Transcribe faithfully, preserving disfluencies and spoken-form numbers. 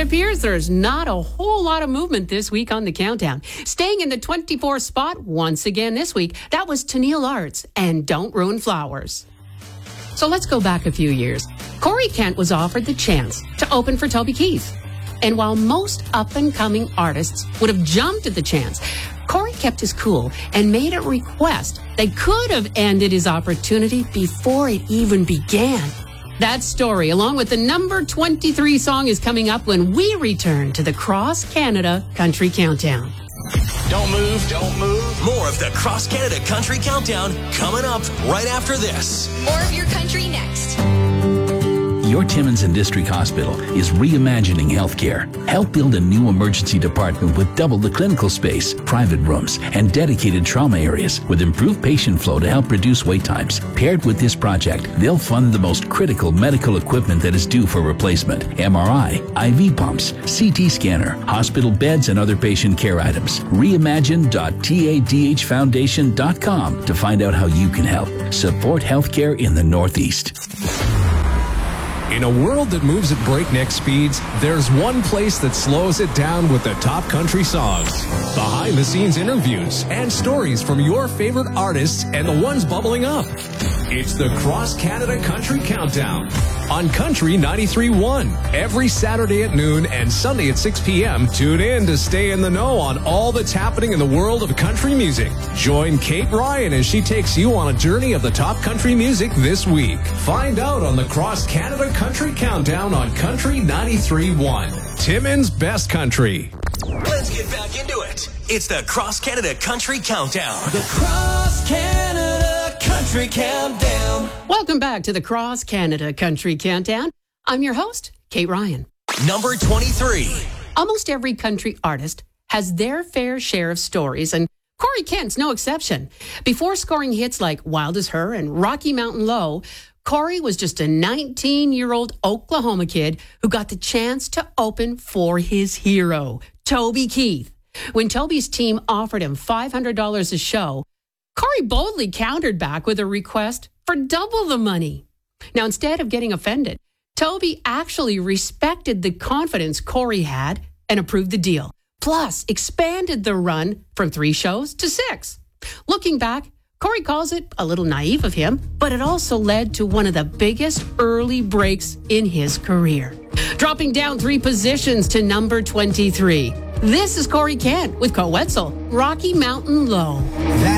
appears there's not a whole lot of movement this week on the countdown. Staying in the twenty-fourth spot once again this week, that was Tennille Arts and Don't Ruin Flowers. So let's go back a few years. Corey Kent was offered the chance to open for Toby Keith. And while most up-and-coming artists would have jumped at the chance, Corey kept his cool and made a request that could have ended his opportunity before it even began. That story, along with the number twenty-three song, is coming up when we return to the Cross Canada Country Countdown. Don't move, don't move. More of the Cross Canada Country Countdown coming up right after this. More of your country next. Your Timmins and District Hospital is reimagining healthcare. Help build a new emergency department with double the clinical space, private rooms, and dedicated trauma areas with improved patient flow to help reduce wait times. Paired with this project, they'll fund the most critical medical equipment that is due for replacement: M R I, I V pumps, C T scanner, hospital beds, and other patient care items. reimagine dot tadh foundation dot com to find out how you can help. Support healthcare in the Northeast. In a world that moves at breakneck speeds, there's one place that slows it down with the top country songs. Behind-the-scenes interviews and stories from your favorite artists and the ones bubbling up. It's the Cross Canada Country Countdown on Country ninety-three point one. Every Saturday at noon and Sunday at six p.m. Tune in to stay in the know on all that's happening in the world of country music. Join Kate Ryan as she takes you on a journey of the top country music this week. Find out on the Cross Canada Country Countdown on Country ninety-three point one. Timmins' Best Country. Let's get back into it. It's the Cross Canada Country Countdown. The Cross Canada Country Countdown. Welcome back to the Cross Canada Country Countdown. I'm your host, Kate Ryan. Number twenty-three. Almost every country artist has their fair share of stories, and Corey Kent's no exception. Before scoring hits like Wild as Her and Rocky Mountain Low, Corey was just a nineteen-year-old Oklahoma kid who got the chance to open for his hero, Toby Keith. When Toby's team offered him five hundred dollars a show, Corey boldly countered back with a request for double the money. Now, instead of getting offended, Toby actually respected the confidence Corey had and approved the deal, plus expanded the run from three shows to six. Looking back, Corey calls it a little naive of him, but it also led to one of the biggest early breaks in his career. Dropping down three positions to number twenty-three. This is Corey Kent with Koe Wetzel, Rocky Mountain Low.